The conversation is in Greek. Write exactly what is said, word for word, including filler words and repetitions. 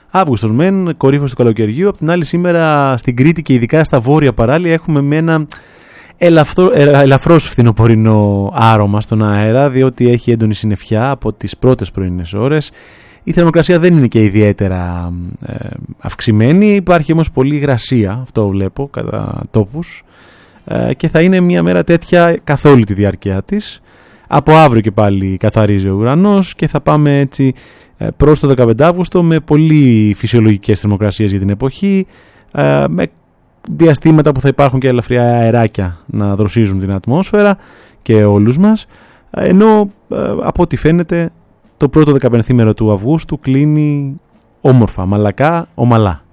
Αύγουστος μεν, κορύφωση του καλοκαιριού. Απ' την άλλη, σήμερα στην Κρήτη και ειδικά στα βόρεια παράλια έχουμε με ένα ελαφρό, ελαφρώς φθινοπορεινό άρωμα στον αέρα, διότι έχει έντονη συννεφιά από τις πρώτες πρωινές ώρες. Η θερμοκρασία δεν είναι και ιδιαίτερα ε, αυξημένη, υπάρχει όμως πολλή υγρασία, αυτό βλέπω κατά τόπους, ε, και θα είναι μια μέρα τέτοια καθ' όλη τη διάρκεια της. Από αύριο και πάλι καθαρίζει ο ουρανός και θα πάμε έτσι ε, προς το δεκαπέντε Αύγουστο με πολύ φυσιολογικές θερμοκρασίες για την εποχή, ε, με διαστήματα που θα υπάρχουν και ελαφριά αεράκια να δροσίζουν την ατμόσφαιρα και όλους μας, ενώ ε, από ό,τι φαίνεται το πρώτο δεκαπενθήμερο του Αυγούστου κλείνει όμορφα, μαλακά, ομαλά.